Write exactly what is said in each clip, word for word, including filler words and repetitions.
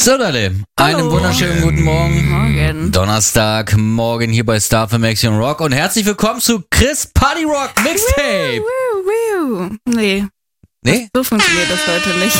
So, Leute, einen wunderschönen guten Morgen. Morgen. Donnerstag, morgen hier bei Star für Action Rock und herzlich willkommen zu Chris Party Rock Mixtape. Wiu, wiu, wiu. Nee. Nee? So funktioniert das heute nicht.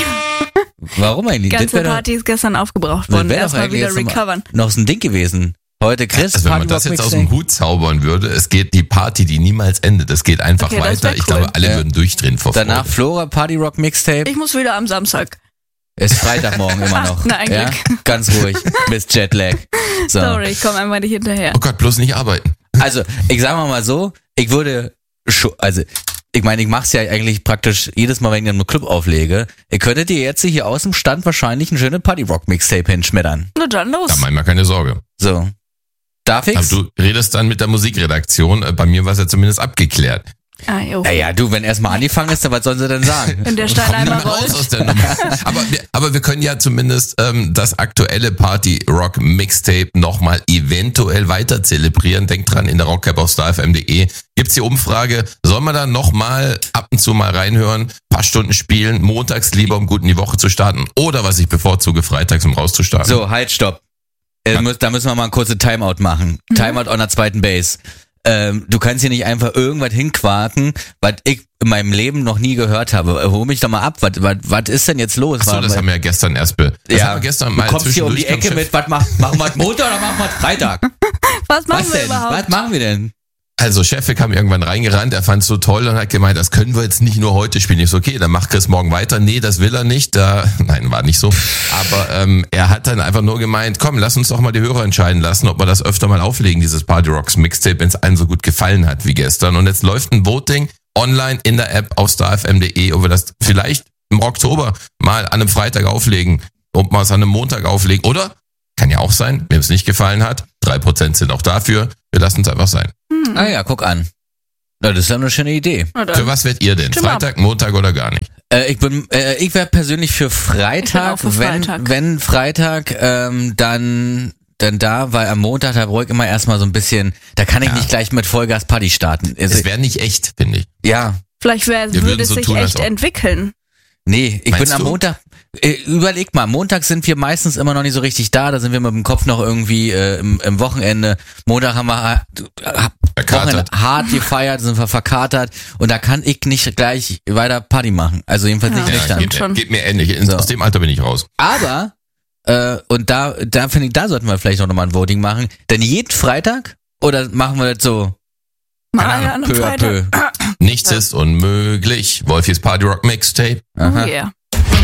Warum eigentlich? Die ganze Das wär doch- Party ist gestern aufgebraucht das worden. wär doch Erstmal eigentlich wieder jetzt noch mal- recovern. Noch so ein Ding gewesen. Heute Chris Also wenn Party man das Rock jetzt aus dem Mixtape. Hut zaubern würde, es geht die Party, die niemals endet. Es geht einfach Okay, das wär weiter. Ich cool. glaube, alle Ja. würden durchdrehen vor Danach Freude. Flora Party Rock Mixtape. Ich muss wieder am Samstag. Ist Freitagmorgen immer noch. Na, ein ja? Glück. Ganz ruhig. Bis Jetlag. So. Sorry, ich komme einfach nicht hinterher. Oh Gott, bloß nicht arbeiten. Also, ich sag mal mal so, ich würde schon, also, ich meine, ich mach's ja eigentlich praktisch jedes Mal, wenn ich in einem Club auflege. Ihr könntet ihr jetzt hier aus dem Stand wahrscheinlich ein schönes Party Rock Mixtape hinschmettern. Na dann los. Da mach ich mal keine Sorge. So. Darf Aber ich's? du redest dann mit der Musikredaktion. Äh, Bei mir war es ja zumindest abgeklärt. Ah, jo. Naja, du, wenn erstmal angefangen ist, dann was sollen sie denn sagen? Wenn der Stein Komm einmal nicht mehr raus rollt. aus der Nummer. aber, wir, aber wir können ja zumindest ähm, das aktuelle Party Rock Mixtape nochmal eventuell weiter zelebrieren. Denkt dran, in der Rockcap auf star f m punkt d e gibt's die Umfrage. Soll man da nochmal ab und zu mal reinhören, paar Stunden spielen, montags lieber, um gut in die Woche zu starten, oder was ich bevorzuge, freitags, um rauszustarten. So, halt, stopp. Äh, muss, da müssen wir mal ein kurze Timeout machen. Timeout on der zweiten Base. Ähm, du kannst hier nicht einfach irgendwas hinquaken, was ich in meinem Leben noch nie gehört habe. Äh, Hol mich doch mal ab. Was, was, was ist denn jetzt los? Ach so, das haben wir ja gestern erst be das ja, haben wir gestern du mal kommst hier um die zwischendurch Ecke beim mit, was machen, machen wir Montag oder machen wir Freitag? Was machen Was wir denn? überhaupt? Was machen wir denn? Also Chefik kam irgendwann reingerannt, er fand's so toll und hat gemeint, das können wir jetzt nicht nur heute spielen. Ich so, okay, dann macht Chris morgen weiter. Nee, das will er nicht. Da, nein, war nicht so. Aber ähm, er hat dann einfach nur gemeint, komm, lass uns doch mal die Hörer entscheiden lassen, ob wir das öfter mal auflegen, dieses Party Rocks Mixtape, wenn es allen so gut gefallen hat wie gestern. Und jetzt läuft ein Voting online in der App auf star f m punkt d e, ob wir das vielleicht im Oktober mal an einem Freitag auflegen, ob wir es an einem Montag auflegen. Oder, kann ja auch sein, wem es nicht gefallen hat, drei Prozent sind auch dafür, wir lassen es einfach sein. Ah ja, guck an. Na, das ist ja eine schöne Idee. Na Für dann. was werdet ihr denn? Stimm ab. Freitag, Montag oder gar nicht? Äh, ich bin, äh, ich wäre persönlich für Freitag, Ich bin auch für wenn, Freitag. wenn Freitag, ähm, dann, dann da, weil am Montag, da brauche ich immer erstmal so ein bisschen, da kann ich Ja. nicht gleich mit Vollgas Party starten. Also, Es wäre nicht echt, finde ich. ja, Vielleicht wär, Wir würde würden es so sich tun, als echt ob- entwickeln. nee, ich Meinst bin am du? Montag, äh, überleg mal, Montag sind wir meistens immer noch nicht so richtig da, da sind wir mit dem Kopf noch irgendwie äh, im, im Wochenende. Montag haben wir äh, Verkatert. Wochenende hart gefeiert, sind wir verkatert und da kann ich nicht gleich weiter Party machen. Also jedenfalls Ja. nicht Ja, nüchtern. geht, schon. geht mir ähnlich. In, So. Aus dem Alter bin ich raus. Aber, äh, und da, da finde ich, da sollten wir vielleicht auch nochmal ein Voting machen. Denn jeden Freitag? Oder machen wir das so Mal Keine an einem peu à peu? Freitag. Nichts ist unmöglich. Wolfis Party Rock Mixtape. Aha. Oh yeah.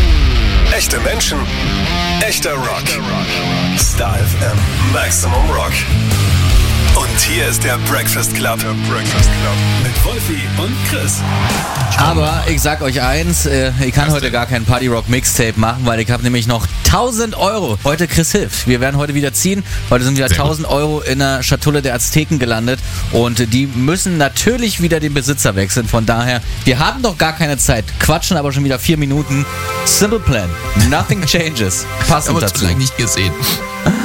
Echte Menschen, echter Rock. Star F M, Maximum Rock. Und hier ist der Breakfast Club. Der Breakfast Club. Mit Wolfi und Chris. Aber ich sag euch eins, äh, ich kann heute gar kein Party Rock Mixtape machen, weil ich habe nämlich noch tausend Euro. Heute Chris hilft. Wir werden heute wieder ziehen. Heute sind wieder Sehr gut. tausend Euro in der Schatulle der Azteken gelandet und die müssen natürlich wieder den Besitzer wechseln. Von daher, wir haben doch gar keine Zeit, quatschen aber schon wieder vier Minuten. Simple Plan. Nothing changes. Passend Aber zu dazu. lange nicht gesehen.